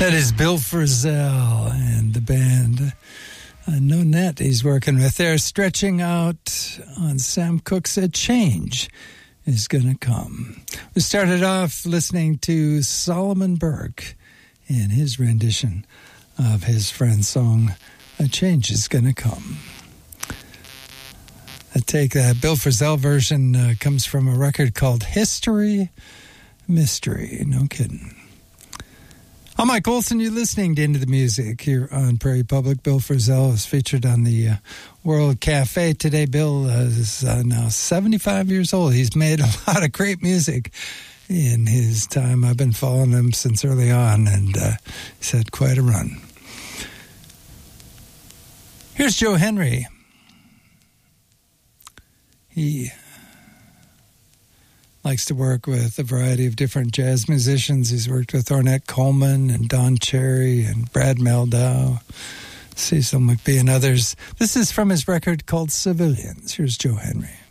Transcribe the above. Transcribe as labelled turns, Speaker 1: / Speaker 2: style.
Speaker 1: That is Bill Frisell and the band Nonette he's working with. They're stretching out on Sam Cooke's A Change Is Gonna Come. We started off listening to Solomon Burke in his rendition of his friend's song, A Change Is Gonna Come. I take that Bill Frisell version comes from a record called History Mystery. No kidding. I'm Mike Olson. You're listening to Into the Music here on Prairie Public. Bill Frisell is featured on the World Cafe today. Bill is now 75 years old. He's made a lot of great music in his time. I've been following him since early on, and he's had quite a run. Here's Joe Henry. He likes to work with a variety of different jazz musicians. He's worked with Ornette Coleman and Don Cherry and Brad Mehldau, Cecil McBee, and others. This is from his record called Civilians. Here's Joe Henry.